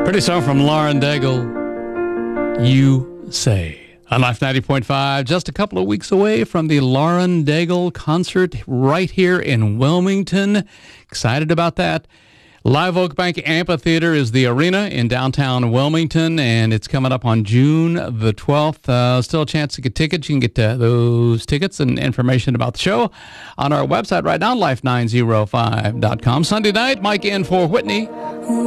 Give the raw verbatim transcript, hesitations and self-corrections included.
Pretty song from Lauren Daigle, You Say. On Life ninety point five, just a couple of weeks away from the Lauren Daigle concert right here in Wilmington. Excited about that. Live Oak Bank Amphitheater is the arena in downtown Wilmington, and it's coming up on June the twelfth. Uh, still a chance to get tickets. You can get uh, those tickets and information about the show on our website right now, life nine oh five dot com. Sunday night, Mike in for Whitney.